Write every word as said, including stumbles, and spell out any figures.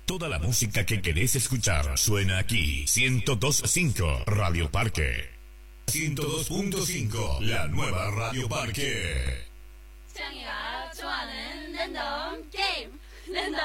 Toda la música que querés escuchar suena aquí. ciento dos punto cinco Radio Parque. ciento dos punto cinco La nueva Radio Parque. 창이가 좋아하는 랜덤 게임 랜덤